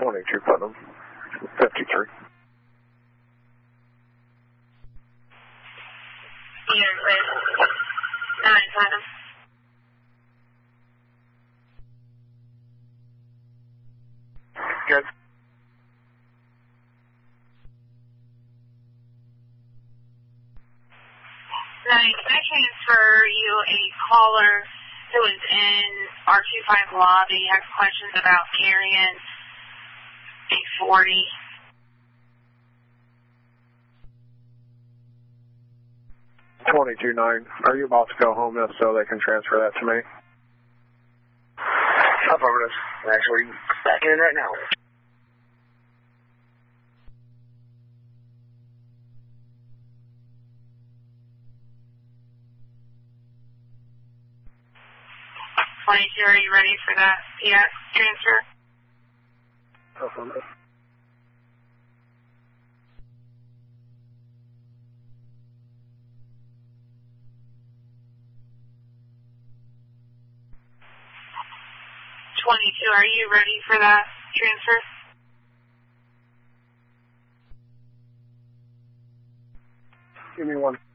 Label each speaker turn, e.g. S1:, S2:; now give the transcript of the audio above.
S1: 22 Putnam, 53.
S2: Unit with 9 Putnam.
S1: Good.
S2: Nine, can I transfer you a caller who is in R25 lobby, has questions about carrying a 40?
S1: $22.9. Are you about to go home? If so, they can transfer that to me.
S3: Affirmative. Actually, back in right now.
S2: Are you ready for that transfer?
S1: Affirmative.
S2: Are you ready for that transfer?
S1: Give me one.